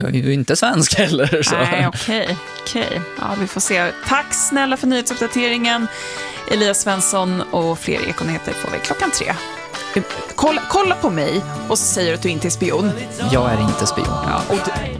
Jag är ju inte svensk heller. Så. Nej, okej. Ja, vi får se. Tack snälla för nyhetsuppdateringen. Elias Svensson och fler Ekonyheter får vi 3:00. Kolla på mig och så säger du att du inte är spion. Jag är inte spion. Ja, och